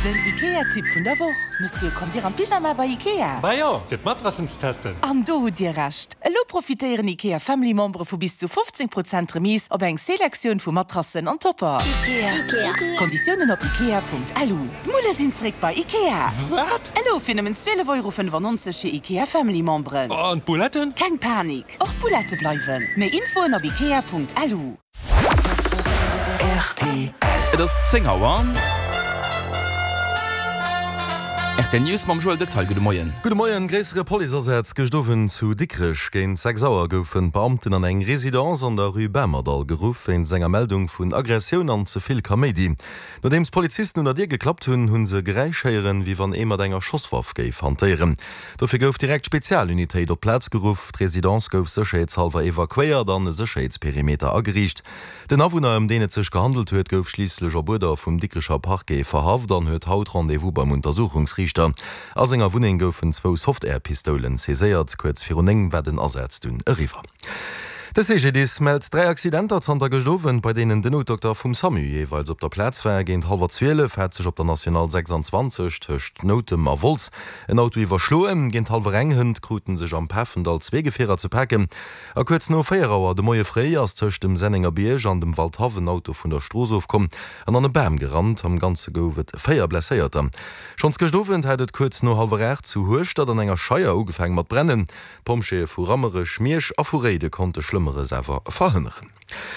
Den IKEA-Tipp vun der Woche. Monsieur, kommt ihr am Pyjama bei IKEA? Ba ja, fir Matrassen testen. Am do hut dir recht. Lo profitieren IKEA Family-Membre vu bis zu 15% Remis op eng Selektion vu Matrassen an Topper. IKEA. Konditionen op ikea.lu. Mulle sind's bei IKEA. Wat? Elo finden 12,95 € für IKEA Family-Membre. Und Buletten? Kein Panik. Auch Bulette bleiben. Mehr Info auf ikea.lu. RTL. Das Zingauer. Der News mam Joel Detail. Gute Morgen. Gute Morgen, größere Polizeisätze gestoffen zu Dickrich gegen 6 Sauer goufen Beamten an eng Residenz an der Rue Bämerdal gerufen in seiner Meldung von Aggression an zu viel Comedy. Nachdem Polizisten unter dir geklappt hun se gereicheieren, wie wann immer denger Schosswaff geif hantieren. Dafür gouf direkt Spezialunität op Platz gerufen, die Residenz gouf sicherheitshalber evakuiert, dann Sicherheitsperimeter angerichtet. Den Awohner, den es sich gehandelt huet, gouf schließlich a Bruder vom Dickricher Parkgeh verhaft, dann huet haut Rendezvous beim Untersuchungsrichter. Aus enger Wuning goufen 2 Softwarepistolen seséiert, kurz vir eng werden ersetzt un River. Der CGDs meldt 3 Accidenter zanter gestofen, bei denen den Notdoktor vum Samu jeweils op der Platz war géint 11:30 fährt sich op der National 26 töcht Notem a Volz. Ein Auto iwwer schloen, géint halber enghend, kruten sich am Päffen als Wegefährer zu packen. A kurz no 4 Auer de Moie Frei as töcht dem Senninger Bieg an dem Waldhavenauto vun der Strosof kom, an den Bäm gerannt, am ganze gouft 4 blesséiert. Schons gestofen hättet kurz no halber zu hucht, dat an enger Scheier ugefeng mat brennen. Pomsche vu rammere Schmiersch a Furede konnte schlimmere selber verhindern.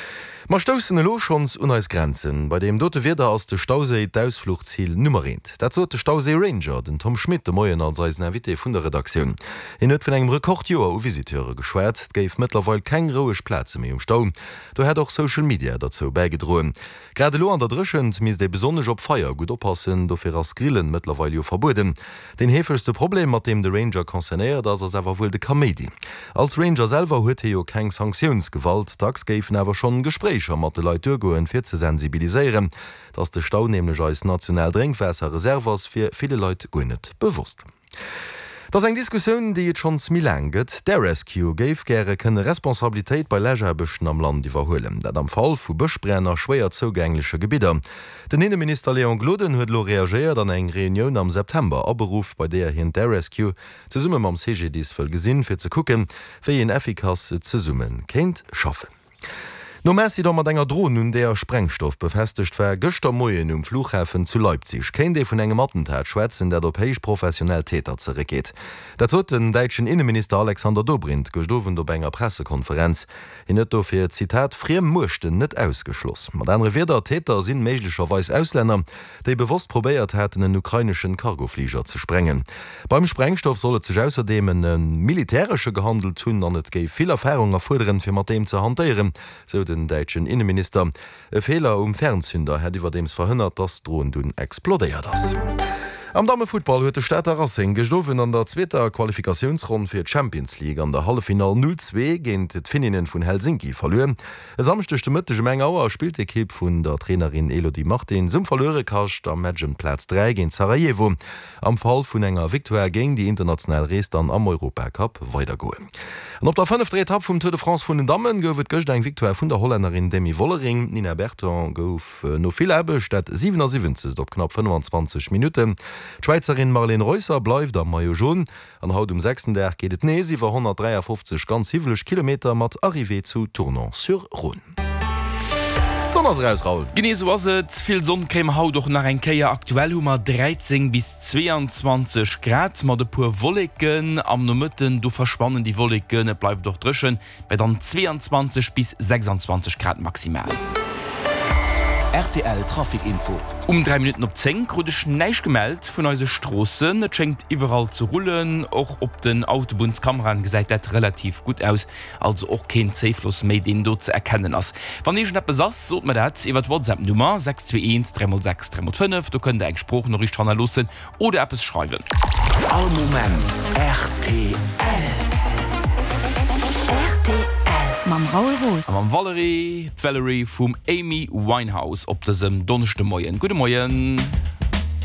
Ma stossene Lochons uneis Grenzen, bei dem dote Weder aus de Stausee d'Ausfluchtziel Nummer 1. Dat zo de Stausee Ranger, den Tom Schmidt de Moien als als Navité vun der Redaktion. En huet vun engem Rekordjoer o Visiteure geschwert, géif mittlerweile kein rouech Plätze méi Stau. Du hat auch Social Media dazu beigedroen. Gerade lo an der Drschend mies déi besonnech op Feier gut oppassen, do fir as Grillen mittlerweile jo verboden. Den hefelste Problem mat dem de Ranger konzernéiert, as sewer wohl de Comedy. Als Ranger selber huet jo keng Sanktionsgewalt, dacks géifen awer schon Gespräch mat de Leiit goen fir ze sensibiliseieren, dats de Stau nämlich als national Drinkwässer Reservers fir viele Leute gonet bewusst. Das eng Diskussion, die et schon smilanget, der Rescue geif gre kënne Responsabiltäit bei Lägerbeschen am Land iwwerhoelen, dat am Fall vu Bëschbrenner schwéier zogängliche Gebieter. Den Innenminister Leon Gloden huet lo reagiert an eng Reunion am September aberuf, bei der hin der Rescue ze summe am CGDs vëll gesinn fir ze kucken, fir en effikaz ze summen kenint schaffen. No Messi da mat enger Drohnen nun der Sprengstoff befestigt war Göster Moien Flughäfen zu Leipzig. Kein de vun engem Attentat schwätzen, der europäisch professionell Täter zurückgeht. Dat hat den deutschen Innenminister Alexander Dobrindt gestofen op enger Pressekonferenz. In net dofir Zitat friem Muchten net ausgeschloss. Mat andere Weder Täter sind meglicherweis Ausländer, die bewusst probiert hätten den ukrainischen Cargoflieger zu sprengen. Beim Sprengstoff solle sich außerdem een militärische gehandelt tun, an net geif viel Erfahrung erfordern fir mat dem zu hantieren, so den deutschen Innenminister. E Fehler Fernzünder hat iwwer dems verhindert, dass Drohnen dun explodeiert das. Am Damefußball huet de Städter Racing gestofen an der zweiter Qualifikationsrunde fir Champions League an der Hallefinal 0-2 géint et Fininnen vun Helsinki verloren. E samstechte mëttege Menge Auer spielt d'Equipe vun der Trainerin Elodie Martin zum verlöre kascht am Matchenplatz 3 géint Sarajevo. Am Fall vun enger Victoire géng die international Rees dann am Europacup weitergoen. Und op der 5. Etappe vum Tour de France vun den Damen goufet gocht eng Victoire vun der Holländerin Demi Wollering. Nina Berton gouf no viel Äbe statt 77 op knapp 25 Minuten. Schweizerin Marlene Reusser bleif am Maillot jaune. An haut 6. geht et nees iwwer 153 ganz hivelech Kilometer mat Arrivé zu Tournon-sur-Rhône. Genees was et viel Sonn käm haut doch nach en Keier aktuell hummer 13 bis 22 Grad mat de pur Wolleken am no Mëtten du verspannen die Wolleken bleif doch drschen bei dann 22 bis 26 Grad maximal. RTL Trafikinfo. 3 Minuten op 10 krudech neiich gemeldt vun euse Strossen, et schenkt iwwerall zu rollen, och op den Autobunskameran gesäit dat relativ gut aus, also och kein Zeiflos méi den do ze erkennen ass. Wann ich net besass, sot man dat iwwer WhatsApp-Nummer 621 306 305, du könnt eng Spruch noch ich dran lussen oder App es schreiben. All Moment RTL. Mam Raul Roos. Am Valerie vum Amy Winehouse op desem donnechte Moien. Gute Moien.